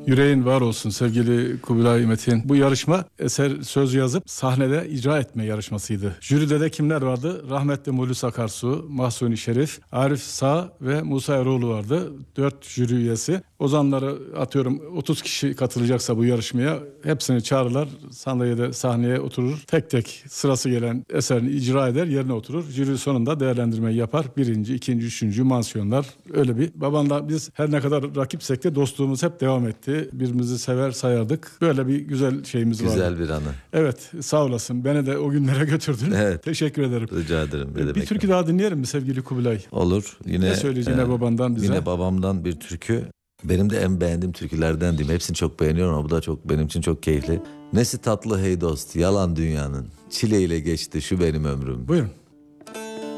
Yüreğin var olsun sevgili Kubilay Metin. Bu yarışma eser söz yazıp sahnede icra etme yarışmasıydı. Jüride de kimler vardı? Rahmetli Muhlis Akarsu, Mahsuni Şerif, Arif Sağ ve Musa Eroğlu vardı. 4 jüri üyesi. Ozanları atıyorum 30 kişi katılacaksa bu yarışmaya hepsini çağırırlar. Sandalyede sahneye oturur. Tek tek sırası gelen eserini icra eder, yerine oturur. Jüri sonunda değerlendirmeyi yapar. 1., 2., 3. mansiyonlar. Öyle bir. Babanla biz her ne kadar rakipsek de dostluğumuz hep devam etti. Birbirimizi sever sayardık. Böyle bir güzel şeyimiz vardı. Güzel bir anı. Evet, sağ olasın. Beni de o günlere götürdün. Evet. Teşekkür ederim. Rica ederim. Bir türkü daha dinleyelim mi sevgili Kubilay? Olur. Ne söyleyeceğim yine babandan bize? Yine babamdan bir türkü. Benim de en beğendiğim türkülerden diyeyim. Hepsini çok beğeniyorum ama bu da çok benim için çok keyifli. Nesi tatlı hey dost, yalan dünyanın. Çileyle geçti şu benim ömrüm. Buyurun.